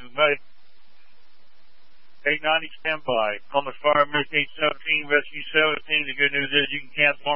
May 890 standby. Coleman Fire, Emergency 817, Rescue 17. The good news is you can cancel